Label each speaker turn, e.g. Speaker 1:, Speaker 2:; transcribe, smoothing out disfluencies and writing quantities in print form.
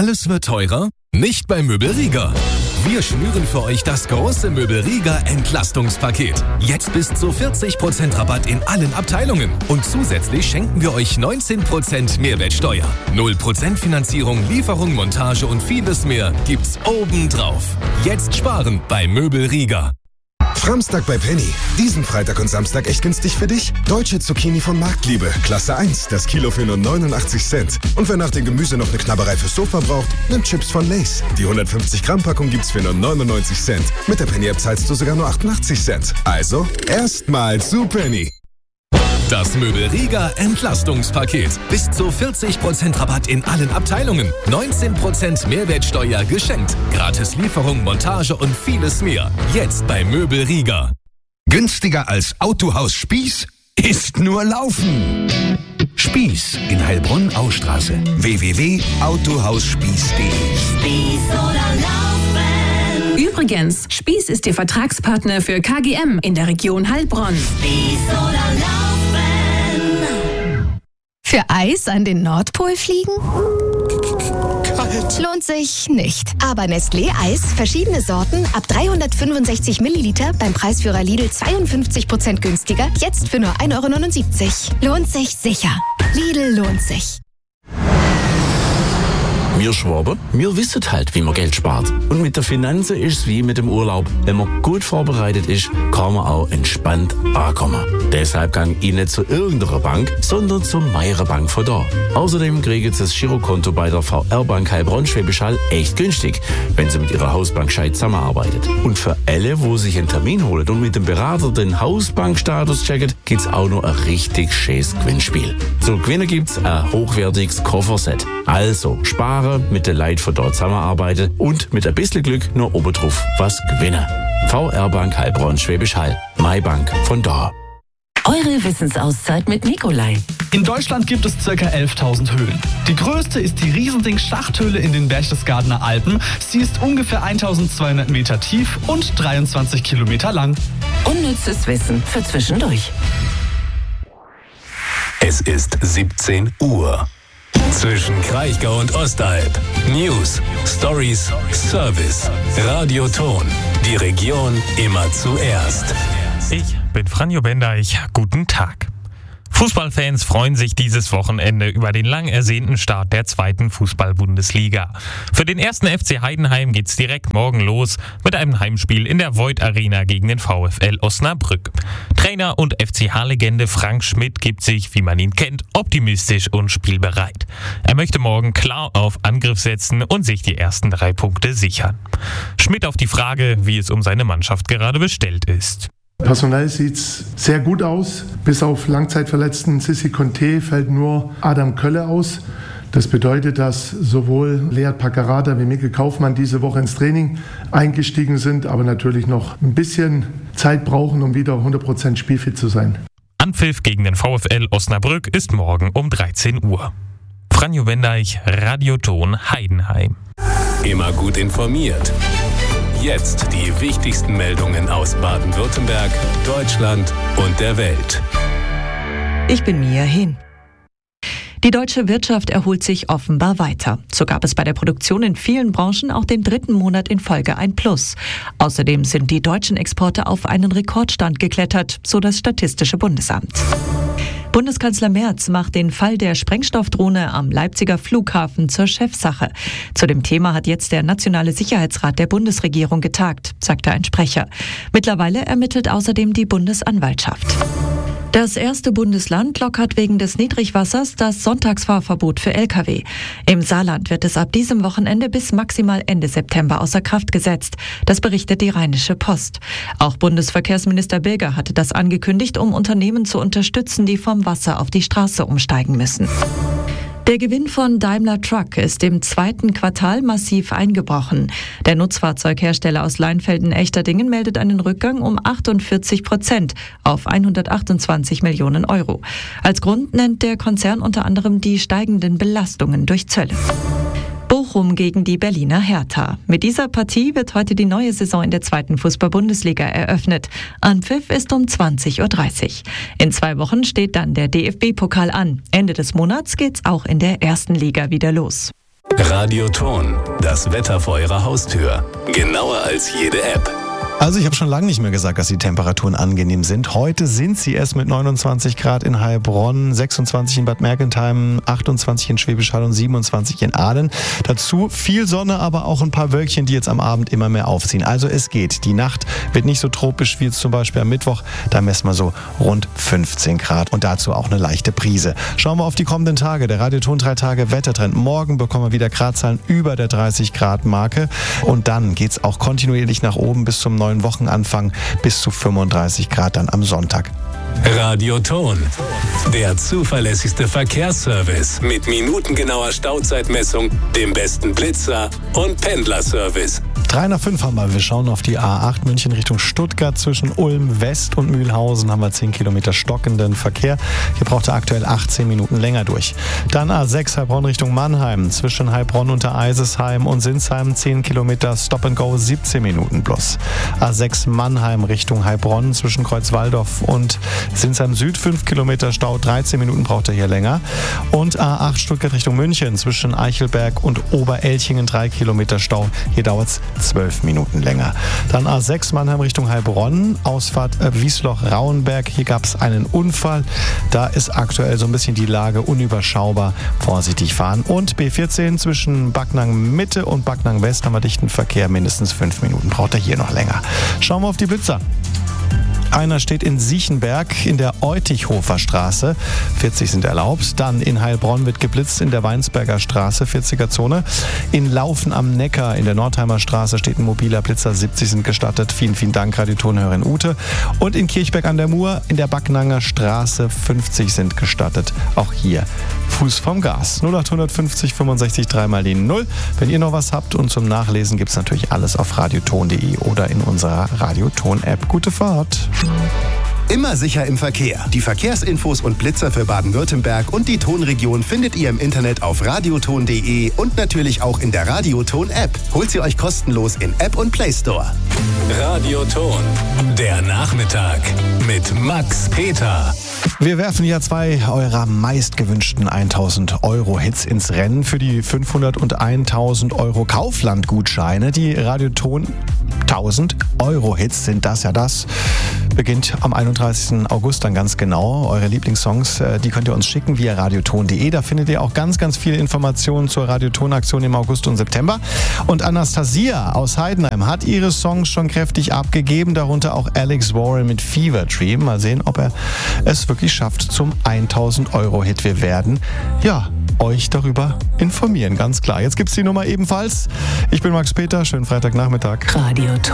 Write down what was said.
Speaker 1: Alles wird teurer? Nicht bei Möbelriga. Wir schnüren für euch das große Möbelriga Entlastungspaket. Jetzt bis zu 40% Rabatt in allen Abteilungen. Und zusätzlich schenken wir euch 19% Mehrwertsteuer. 0% Finanzierung, Lieferung, Montage und vieles mehr gibt's obendrauf. Jetzt sparen bei Möbelriga.
Speaker 2: Framstag bei Penny. Diesen Freitag und Samstag echt günstig für dich? Deutsche Zucchini von Marktliebe, Klasse 1, das Kilo für nur 89 Cent. Und wer nach dem Gemüse noch eine Knabberei fürs Sofa braucht, nimmt Chips von Lay's. Die 150 Gramm Packung gibt's für nur 99 Cent. Mit der Penny-App zahlst du sogar nur 88 Cent. Also, erstmal zu Penny.
Speaker 1: Das Möbelriga Entlastungspaket. Bis zu 40% Rabatt in allen Abteilungen. 19% Mehrwertsteuer geschenkt. Gratis Lieferung, Montage und vieles mehr. Jetzt bei Möbelriga.
Speaker 3: Günstiger als Autohaus Spieß ist nur Laufen. Spieß in Heilbronn-Austraße. www.autohausspieß.de.
Speaker 4: Spieß oder Laufen.
Speaker 5: Übrigens, Spieß ist Ihr Vertragspartner für KGM in der Region Heilbronn.
Speaker 4: Spieß oder Laufen.
Speaker 6: Für Eis an den Nordpol fliegen?
Speaker 3: Kalt.
Speaker 6: Lohnt sich nicht. Aber Nestlé Eis, verschiedene Sorten, ab 365 Milliliter, beim Preisführer Lidl 52% günstiger, jetzt für nur 1,79 €. Lohnt sich sicher. Lidl lohnt sich.
Speaker 7: Wir Schwaben, wir wissen halt, wie man Geld spart. Und mit der Finanzen ist es wie mit dem Urlaub. Wenn man gut vorbereitet ist, kann man auch entspannt ankommen. Deshalb gang ich nicht zu irgendeiner Bank, sondern zur Meirer Bank von da. Außerdem kriegen Sie das Girokonto bei der VR-Bank Heilbronn-Schwäbisch Hall echt günstig, wenn Sie mit Ihrer Hausbank gescheit zusammenarbeitet. Und für alle, wo sich einen Termin holen und mit dem Berater den Hausbankstatus checken, gibt's auch noch ein richtig schönes Gewinnspiel. Zu gewinnen gibt's ein hochwertiges Kofferset. Also sparen, mit den Leuten von dort zusammenarbeiten und mit ein bisschen Glück nur obendrauf was gewinnen. VR-Bank Heilbronn-Schwäbisch Hall. My Bank von da.
Speaker 4: Eure Wissensauszeit mit Nikolai.
Speaker 8: In Deutschland gibt es ca. 11.000 Höhlen. Die größte ist die Riesending-Schachthöhle in den Berchtesgadener Alpen. Sie ist ungefähr 1.200 Meter tief und 23 Kilometer lang.
Speaker 4: Unnützes Wissen für zwischendurch.
Speaker 1: Es ist 17 Uhr. Zwischen Kraichgau und Ostalb. News, Stories, Service. Radioton. Die Region immer zuerst.
Speaker 9: Ich bin Franjo Bendeich. Guten Tag. Fußballfans freuen sich dieses Wochenende über den lang ersehnten Start der 2. Fußball-Bundesliga. Für den 1. FC Heidenheim geht's direkt morgen los mit einem Heimspiel in der Voith Arena gegen den VfL Osnabrück. Trainer und FCH-Legende Frank Schmidt gibt sich, wie man ihn kennt, optimistisch und spielbereit. Er möchte morgen klar auf Angriff setzen und sich die ersten 3 Punkte sichern. Schmidt auf die Frage, wie es um seine Mannschaft gerade bestellt ist.
Speaker 10: Personell sieht's sehr gut aus. Bis auf Langzeitverletzten Sissi Conte fällt nur Adam Kölle aus. Das bedeutet, dass sowohl Lead Paccarada wie Mikkel Kaufmann diese Woche ins Training eingestiegen sind, aber natürlich noch ein bisschen Zeit brauchen, um wieder 100% spielfit zu sein.
Speaker 9: Anpfiff gegen den VfL Osnabrück ist morgen um 13 Uhr. Franjo Bendeich, Radioton Heidenheim.
Speaker 1: Immer gut informiert. Jetzt die wichtigsten Meldungen aus Baden-Württemberg, Deutschland und der Welt.
Speaker 11: Ich bin Mia Hin. Die deutsche Wirtschaft erholt sich offenbar weiter. So gab es bei der Produktion in vielen Branchen auch den 3. Monat in Folge ein Plus. Außerdem sind die deutschen Exporte auf einen Rekordstand geklettert, so das Statistische Bundesamt. Bundeskanzler Merz macht den Fall der Sprengstoffdrohne am Leipziger Flughafen zur Chefsache. Zu dem Thema hat jetzt der Nationale Sicherheitsrat der Bundesregierung getagt, sagte ein Sprecher. Mittlerweile ermittelt außerdem die Bundesanwaltschaft. Das erste Bundesland lockert wegen des Niedrigwassers das Sonntagsfahrverbot für Lkw. Im Saarland wird es ab diesem Wochenende bis maximal Ende September außer Kraft gesetzt. Das berichtet die Rheinische Post. Auch Bundesverkehrsminister Bilger hatte das angekündigt, um Unternehmen zu unterstützen, die vom Wasser auf die Straße umsteigen müssen. Der Gewinn von Daimler Truck ist im 2. Quartal massiv eingebrochen. Der Nutzfahrzeughersteller aus Leinfelden-Echterdingen meldet einen Rückgang um 48% auf 128 Millionen Euro. Als Grund nennt der Konzern unter anderem die steigenden Belastungen durch Zölle. Bochum gegen die Berliner Hertha. Mit dieser Partie wird heute die neue Saison in der 2. Fußball-Bundesliga eröffnet. Anpfiff ist um 20:30 Uhr. In 2 Wochen steht dann der DFB-Pokal an. Ende des Monats geht's auch in der 1. Liga wieder los.
Speaker 1: Radioton, das Wetter vor Ihrer Haustür. Genauer als jede App.
Speaker 12: Also ich habe schon lange nicht mehr gesagt, dass die Temperaturen angenehm sind. Heute sind sie es mit 29 Grad in Heilbronn, 26 in Bad Mergentheim, 28 in Schwäbisch Hall und 27 in Aalen. Dazu viel Sonne, aber auch ein paar Wölkchen, die jetzt am Abend immer mehr aufziehen. Also es geht. Die Nacht wird nicht so tropisch wie jetzt zum Beispiel am Mittwoch. Da messen wir so rund 15 Grad und dazu auch eine leichte Brise. Schauen wir auf die kommenden Tage. Der Radioton 3 Tage Wettertrend. Morgen bekommen wir wieder Gradzahlen über der 30 Grad Marke. Und dann geht es auch kontinuierlich nach oben bis zum neuen Wochenanfang bis zu 35 Grad dann am Sonntag.
Speaker 1: Radioton, der zuverlässigste Verkehrsservice mit minutengenauer Stauzeitmessung, dem besten Blitzer und Pendlerservice.
Speaker 12: 3 nach 5 haben wir. Wir schauen auf die A8 München Richtung Stuttgart. Zwischen Ulm West und Mühlhausen haben wir 10 Kilometer stockenden Verkehr. Hier braucht er aktuell 18 Minuten länger durch. Dann A6 Heilbronn Richtung Mannheim. Zwischen Heilbronn unter Eisesheim und Sinsheim 10 Kilometer Stop and Go, 17 Minuten plus. A6 Mannheim Richtung Heilbronn. Zwischen Kreuzwaldorf und Sinsheim Süd 5 Kilometer Stau, 13 Minuten braucht er hier länger. Und A8 Stuttgart Richtung München. Zwischen Eichelberg und Oberelchingen 3 Kilometer Stau. Hier dauert es 12 Minuten länger. Dann A6 Mannheim Richtung Heilbronn, Ausfahrt Wiesloch-Rauenberg. Hier gab es einen Unfall. Da ist aktuell so ein bisschen die Lage unüberschaubar. Vorsichtig fahren. Und B14 zwischen Backnang Mitte und Backnang West haben wir dichten Verkehr. Mindestens 5 Minuten braucht er hier noch länger. Schauen wir auf die Blitzer. Einer steht in Siechenberg in der Eutichhofer Straße. 40 sind erlaubt. Dann in Heilbronn wird geblitzt in der Weinsberger Straße, 40er Zone. In Laufen am Neckar in der Nordheimer Straße steht ein mobiler Blitzer, 70 sind gestattet. Vielen, vielen Dank, Radiotonhörerin Ute. Und in Kirchberg an der Mur in der Backnanger Straße 50 sind gestattet. Auch hier Fuß vom Gas. 0850 65 3 mal die 0. Wenn ihr noch was habt und zum Nachlesen gibt es natürlich alles auf radioton.de oder in unserer Radioton-App. Gute Fahrt.
Speaker 13: Immer sicher im Verkehr. Die Verkehrsinfos und Blitzer für Baden-Württemberg und die Tonregion findet ihr im Internet auf radioton.de und natürlich auch in der Radioton-App. Holt sie euch kostenlos in App und Play Store.
Speaker 1: Radioton, der Nachmittag mit Max Peter.
Speaker 12: Wir werfen ja 2 eurer meistgewünschten 1000 Euro Hits ins Rennen für die 500 und 1000 Euro Kaufland-Gutscheine. Die Radioton 1000 Euro Hits sind das ja das. Beginnt am 31. August dann ganz genau. Eure Lieblingssongs, die könnt ihr uns schicken via radioton.de. Da findet ihr auch ganz, ganz viele Informationen zur Radioton-Aktion im August und September. Und Anastasia aus Heidenheim hat ihre Songs schon kräftig abgegeben, darunter auch Alex Warren mit Fever Dream. Mal sehen, ob er es wirklich schafft zum 1000 Euro Hit. Wir werden, euch darüber informieren, ganz klar. Jetzt gibt's die Nummer ebenfalls. Ich bin Max Peter, schönen Freitagnachmittag.
Speaker 4: Radioton.